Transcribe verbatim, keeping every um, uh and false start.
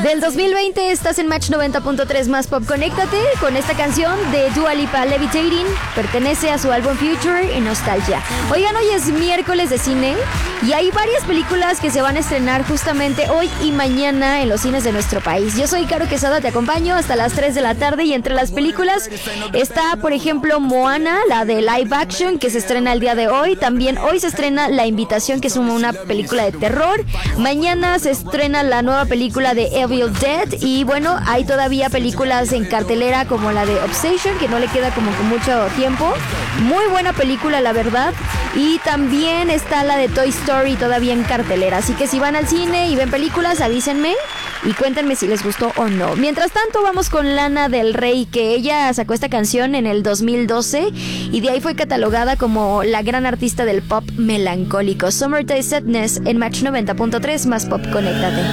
Del dos mil veinte estás en Match noventa punto tres más Pop. Conéctate con esta canción de Dua Lipa, Levitating. Pertenece a su álbum Future y Nostalgia. Oigan, hoy es miércoles de cine y hay varias películas que se van a estrenar justamente hoy y mañana en los cines de nuestro país. Yo soy Caro Quesada, te acompaño hasta las tres de la tarde y entre las películas está, por ejemplo, Moana, la de live action que se estrena el día de hoy. También hoy se estrena La Invitación, que es una película de terror. Mañana se estrena la nueva película de Evil Dead y bueno, hay todavía películas en cartelera como la de Obsession, que no le queda como que mucho tiempo. Muy buena película, la verdad. Y también está la de Toy Story todavía en cartelera. Así que si van al cine y ven películas, avísenme y cuéntenme si les gustó o no. Mientras tanto, vamos con Lana del Rey, que ella sacó esta canción en el dos mil doce y de ahí fue catalogada como la gran artista del pop melancólico. Summertime Sadness en Match noventa punto tres más Pop. Conéctate.